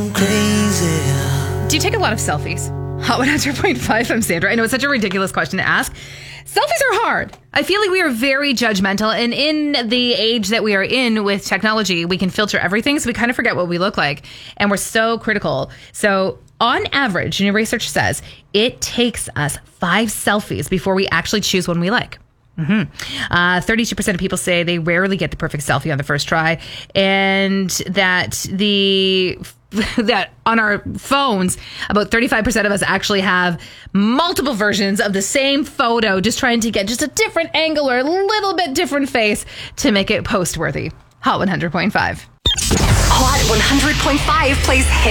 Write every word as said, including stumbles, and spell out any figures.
I'm crazy. Do you take a lot of selfies? Hot one hundred point five, I'm Sandra. I know it's such a ridiculous question to ask. Selfies are hard. I feel like we are very judgmental. And in the age that we are in with technology, we can filter everything. So we kind of forget what we look like. And we're so critical. So on average, new research says it takes us five selfies before we actually choose one we like. Mm-hmm. Uh, thirty-two percent of people say they rarely get the perfect selfie on the first try. And that the... that on our phones, about thirty-five percent of us actually have multiple versions of the same photo, just trying to get just a different angle or a little bit different face to make it post worthy. Hot one hundred point five. Hot one hundred point five plays hit